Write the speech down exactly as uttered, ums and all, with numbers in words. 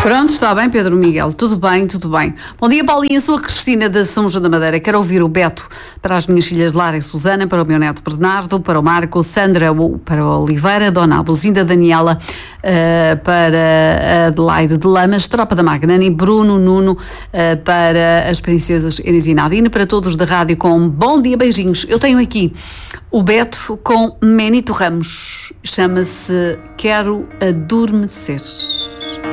Pronto, está bem, Pedro Miguel. Tudo bem, tudo bem. Bom dia, Paulinha. Sou a Cristina da São João da Madeira. Quero ouvir o Beto para as minhas filhas Lara e Susana, para o meu neto Bernardo, para o Marco, Sandra, para o Oliveira, Dona Adolzinda, Daniela, uh, para a Adelaide de Lamas, Tropa da Magnani, Bruno, Nuno, uh, para as princesas Inês e Nadine, para todos da rádio com bom dia, beijinhos. Eu tenho aqui o Beto com Menito Ramos. Chama-se Quero Adormecer.